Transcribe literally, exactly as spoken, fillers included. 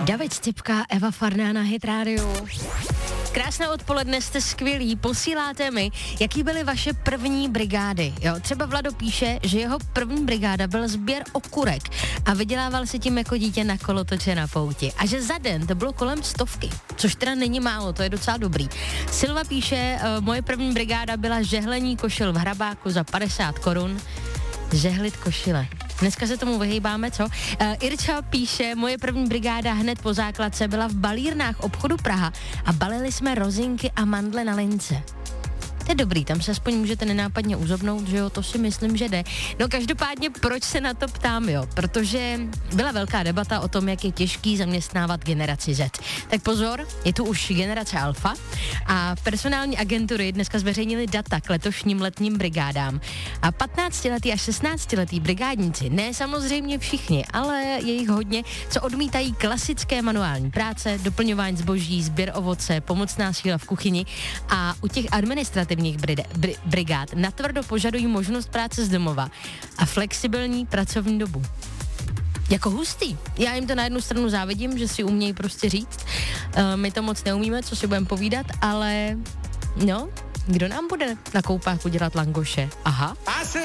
David Stipka, Eva Farná na Hit Radio. Krásné odpoledne, jste skvělí, posíláte mi, jaký byly vaše první brigády. Jo, třeba Vlado píše, že jeho první brigáda byl sběr okurek a vydělával si tím jako dítě na kolotoče na pouti. A že za den to bylo kolem stovky, což teda není málo, to je docela dobrý. Silva píše, uh, moje první brigáda byla žehlení košil v Hrabáku za padesát korun. Žehlit košile. Dneska se tomu vyhýbáme, co? Uh, Irča píše, moje první brigáda hned po základce byla v balírnách obchodu Praha a balili jsme rozinky a mandle na lince. To je dobrý, tam se aspoň můžete nenápadně uzobnout, že jo, to si myslím, že jde. No každopádně, proč se na to ptám, jo? Protože byla velká debata o tom, jak je těžký zaměstnávat generaci Z. Tak pozor, je tu už generace Alfa a personální agentury dneska zveřejnili data k letošním letním brigádám. A patnáctiletí a šestnáctiletí brigádníci, ne samozřejmě všichni, ale je jich hodně, co odmítají klasické manuální práce, doplňování zboží, sběr ovoce, pomocná síla v kuchyni a u těch administrativních Bride, bri, brigád natvrdo požadují možnost práce z domova a flexibilní pracovní dobu. Jako hustý. Já jim to na jednu stranu závidím, že si umějí prostě říct. Uh, my to moc neumíme, co si budeme povídat, ale no, kdo nám bude na koupáku dělat langoše? Aha.